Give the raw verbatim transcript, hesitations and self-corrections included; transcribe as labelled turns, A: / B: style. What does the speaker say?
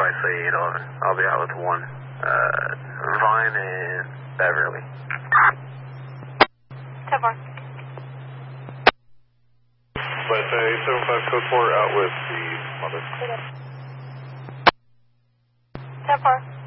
A: by say eight eleven. I'll be out with one. Uh, Vine and Beverly.
B: ten four.
C: By say seven five code four out with the mother.
B: ten four.